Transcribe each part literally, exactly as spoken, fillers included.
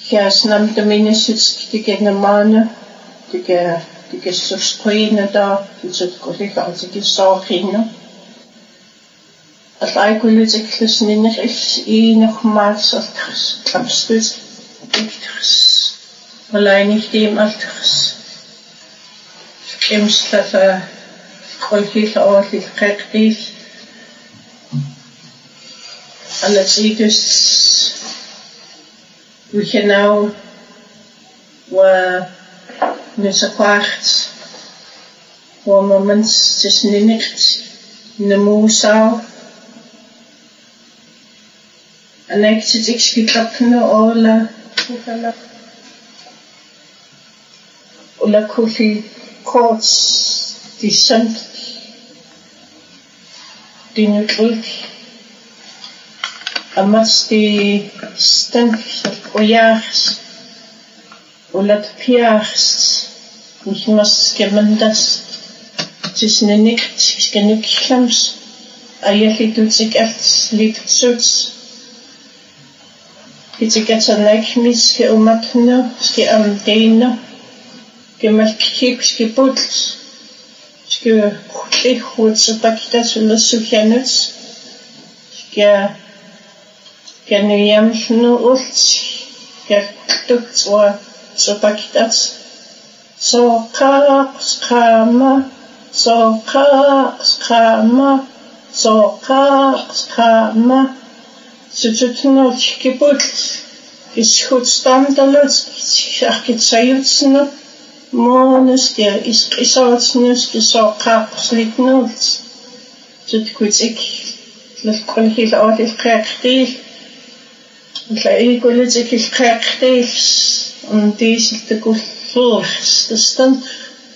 Kias nam dominusits tigenamana tige tige susquina da tut kolika tige sorgina as I kulitik lisninnig is I nog maals alters kapstus ikters alleinig dem alters imstata kolkil ortil qaqdis alatsitus we can now wa nusakwacht wa moments just ninicht nemusau anektit ikskitapna ola kukala ola kufi courts descent dinutlik amas die stank ojaars olat piaars ich muss gemendas tis nenikt genuklams ayeli dutsik als litsuts It's a like mis ke umatna ske am deina gemalkik ske puts ske khutli khutsa pakita sulla sufyanuts ske kenuyamshnu ults ke tuktswa so pakitats so qaqs qama so qaqs qama so qaqs qama Sututno kiput is goed standalos ach getsayutsno monus der is isatsnus is so kapslitnuts tut kutsik las kolhil atil qaqdil la ikoletik qaqdil und dies de gulfurs das stand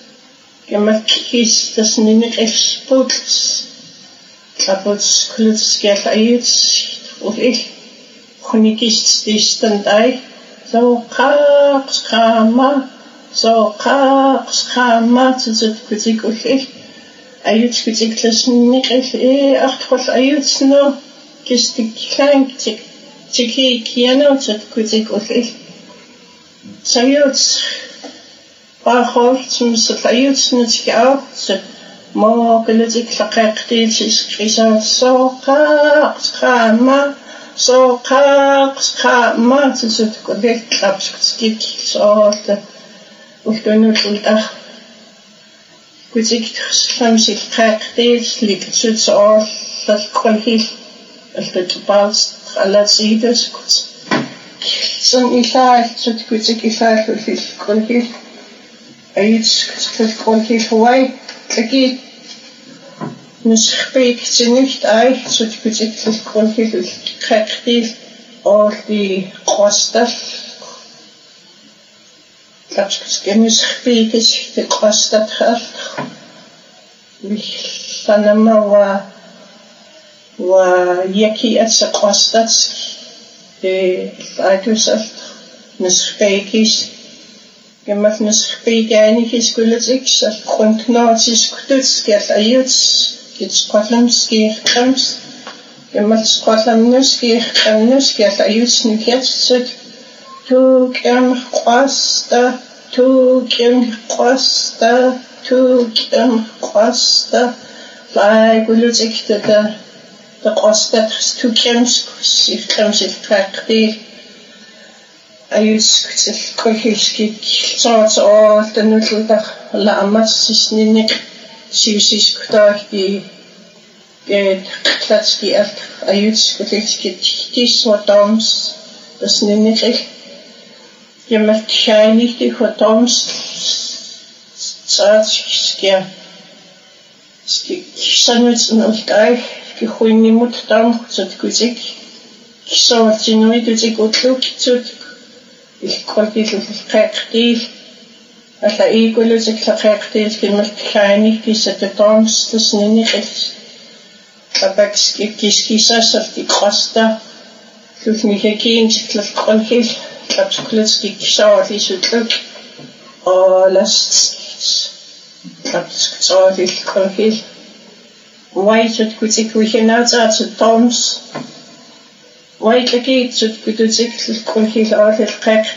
gemakis das ninik exputs kaputs kluts gelait of ich chronikist distant I so qaqs qama so qaqs qama tut kutik of ich ayut kutik klasnik e achtwal ayut no kistik klein tik tiki kiano tut kutik of ich sayut bachol zum sayut nut ja so ما قلتك لقاقتي تسكريسات سوقاق سقاما سوقاق سقاما تسوتك وديك تلابسك تسكيك سوالت وفتونو تلتاخ قلتك تخسلمسي لقاقتي تسليك تسوت سوال تلقلهيل التطباس تخلات سيدس كت سن إشاعي تسوت قلتك إشاعي في القلهيل أيد في القلهيل هواي Taki nuskhpeik nicht ei so typisch kolhil qaqdil or die qostas tatsk nuskhpeik is de qostat khaf mich sanama wa wa yaki as qostat de aitusaf nuskhpeik is Gemat nuskhpeik einig is gulletik sal grundknatis kututs gert ayuts git Scotland skier krams gemat Scotland nus skier krams gert ayuts niketsut tu kem qasta tu kem qasta tu kem qasta lai gulletik de de qasta tu kems skier krams ifqaqdi ayus kutil kolhilski saats all den nutuldag la amas sisninik siusis kutahti get klatski alt ayus kutilski tis watams das ninik jemal shiny die watams saats skia ski sanuts nultai gehuini muttam zut kuzik so tinui kuzik utluk zut ich konnte es qaqdil alla igulus qaqdil kimal khani kisa de tons das ninik tabaks kiskisas of die qasta dus mich gekin tlaf qolhil tabskulski kisawli sutluk o last tabskulski qolhil wait kutik we can out at tons Wait, like it's good to take the